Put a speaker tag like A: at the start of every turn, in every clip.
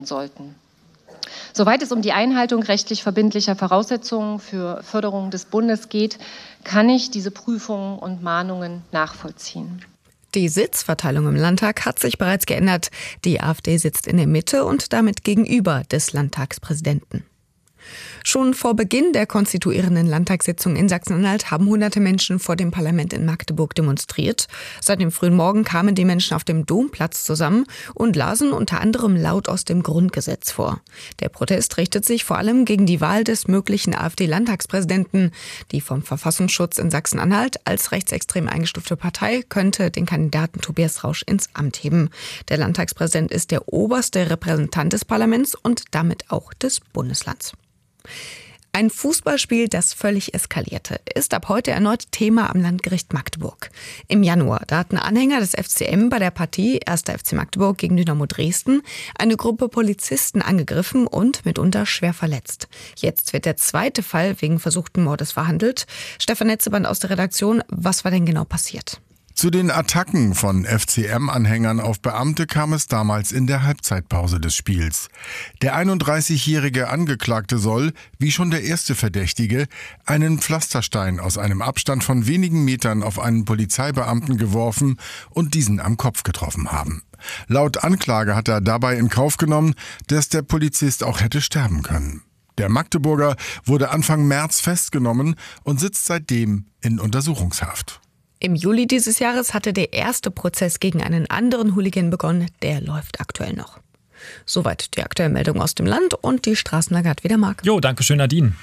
A: sollten. Soweit es um die Einhaltung rechtlich verbindlicher Voraussetzungen für Förderung des Bundes geht, kann ich diese Prüfungen und Mahnungen nachvollziehen.
B: Die Sitzverteilung im Landtag hat sich bereits geändert. Die AfD sitzt in der Mitte und damit gegenüber des Landtagspräsidenten. Schon vor Beginn der konstituierenden Landtagssitzung in Sachsen-Anhalt haben hunderte Menschen vor dem Parlament in Magdeburg demonstriert. Seit dem frühen Morgen kamen die Menschen auf dem Domplatz zusammen und lasen unter anderem laut aus dem Grundgesetz vor. Der Protest richtet sich vor allem gegen die Wahl des möglichen AfD-Landtagspräsidenten. Die vom Verfassungsschutz in Sachsen-Anhalt als rechtsextrem eingestufte Partei könnte den Kandidaten Tobias Rausch ins Amt heben. Der Landtagspräsident ist der oberste Repräsentant des Parlaments und damit auch des Bundeslands. Ein Fußballspiel, das völlig eskalierte, ist ab heute erneut Thema am Landgericht Magdeburg. Im Januar, da hatten Anhänger des FCM bei der Partie 1. FC Magdeburg gegen Dynamo Dresden eine Gruppe Polizisten angegriffen und mitunter schwer verletzt. Jetzt wird der zweite Fall wegen versuchten Mordes verhandelt. Stefan Netzeband aus der Redaktion, was war denn genau passiert?
C: Zu den Attacken von FCM-Anhängern auf Beamte kam es damals in der Halbzeitpause des Spiels. Der 31-jährige Angeklagte soll, wie schon der erste Verdächtige, einen Pflasterstein aus einem Abstand von wenigen Metern auf einen Polizeibeamten geworfen und diesen am Kopf getroffen haben. Laut Anklage hat er dabei in Kauf genommen, dass der Polizist auch hätte sterben können. Der Magdeburger wurde Anfang März festgenommen und sitzt seitdem in Untersuchungshaft.
B: Im Juli dieses Jahres hatte der erste Prozess gegen einen anderen Hooligan begonnen. Der läuft aktuell noch. Soweit die aktuelle Meldung aus dem Land und die Straßenlage hat wieder Marc.
D: Jo, danke schön, Nadine.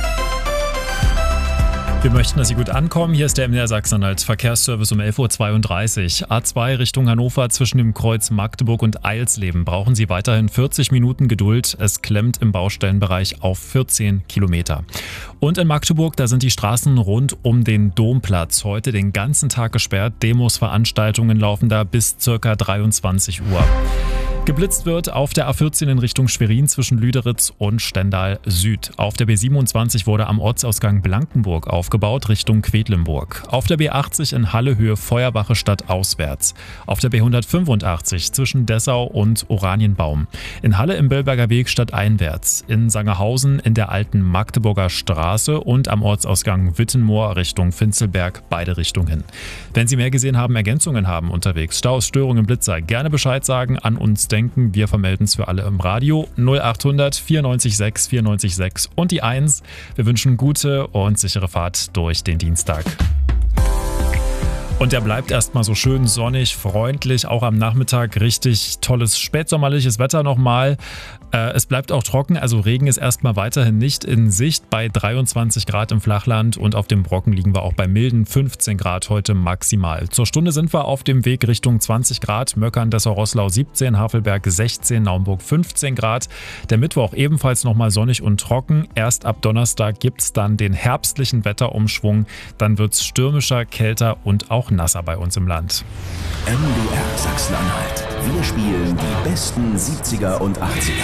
D: Wir möchten, dass Sie gut ankommen. Hier ist der MDR Sachsen-Anhalt Verkehrsservice um 11.32 Uhr. A2 Richtung Hannover zwischen dem Kreuz Magdeburg und Eilsleben. Brauchen Sie weiterhin 40 Minuten Geduld. Es klemmt im Baustellenbereich auf 14 Kilometer. Und in Magdeburg, da sind die Straßen rund um den Domplatz heute den ganzen Tag gesperrt. Demos, Veranstaltungen laufen da bis ca. 23 Uhr. Geblitzt wird auf der A14 in Richtung Schwerin zwischen Lüderitz und Stendal Süd. Auf der B27 wurde am Ortsausgang Blankenburg aufgebaut Richtung Quedlinburg. Auf der B80 in Halle Höhe Feuerwache Stadt auswärts. Auf der B185 zwischen Dessau und Oranienbaum. In Halle im Bellberger Weg stadteinwärts. In Sangerhausen in der alten Magdeburger Straße und am Ortsausgang Wittenmoor Richtung Finzelberg, beide Richtungen hin. Wenn Sie mehr gesehen haben, Ergänzungen haben unterwegs, Staus, Störungen, Blitzer, gerne Bescheid sagen, an uns denken. Wir vermelden es für alle im Radio 0800 94 6 94 6 und die 1. Wir wünschen gute und sichere Fahrt durch den Dienstag. Und der bleibt erstmal so schön sonnig, freundlich, auch am Nachmittag richtig tolles spätsommerliches Wetter nochmal. Es bleibt auch trocken, also Regen ist erstmal weiterhin nicht in Sicht bei 23 Grad im Flachland und auf dem Brocken liegen wir auch bei milden 15 Grad heute maximal. Zur Stunde sind wir auf dem Weg Richtung 20 Grad, Möckern, Dessau-Roßlau 17, Havelberg 16, Naumburg 15 Grad. Der Mittwoch ebenfalls nochmal sonnig und trocken. Erst ab Donnerstag gibt's dann den herbstlichen Wetterumschwung, dann wird's stürmischer, kälter und auch nasser bei uns im Land.
E: MDR Sachsen-Anhalt. Wir spielen die besten 70er und 80er.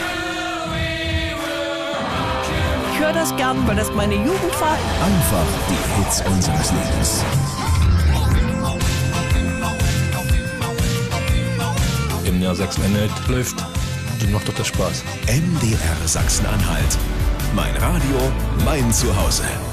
F: Ich höre das gern, weil das meine Jugend war.
E: Einfach die Hits unseres Lebens.
G: MDR Sachsen-Anhalt läuft. Dann macht doch das Spaß.
E: MDR Sachsen-Anhalt. Mein Radio, mein Zuhause.